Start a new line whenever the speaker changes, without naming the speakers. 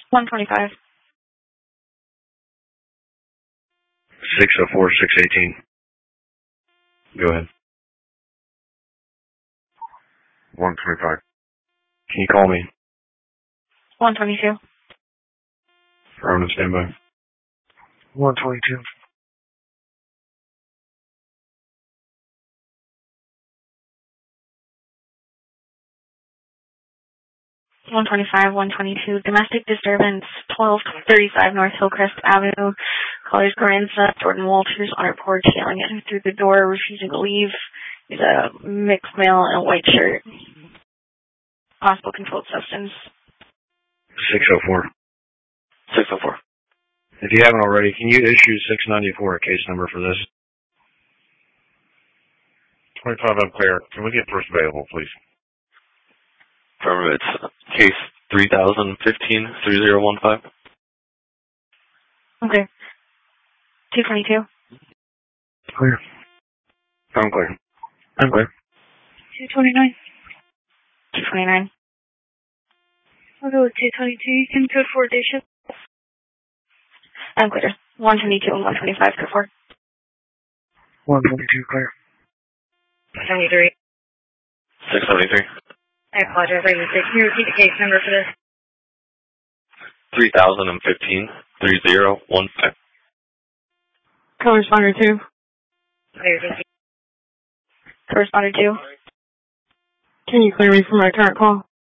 125.
604, 618. Go ahead. 125. Can you call me?
122.
Affirmative, standby. 122.
125, 122. Domestic disturbance, 1235 North Hillcrest Avenue. Caller's grandson, Jordan Walters, on her porch, yelling at him through the door, refusing to leave. He's a mixed male in a white shirt. Possible controlled substance.
604.
604.
If you haven't already, can you issue 694 a case number for this? 25 unclear. Can we get first available, please?
Affirmative. It's case 3015-3015.
Okay. 222.
Clear. I'm clear. I'm clear.
229. 229. I'll go with 222. You can code 4 day shift. I'm clear. 122 and 125 code 4.
122 clear.
73.
673.
I apologize. Can you repeat the case number for this?
3015-3015.
Corresponder 2. Clear, thank you. Corresponder 2. Can you clear me for my current call?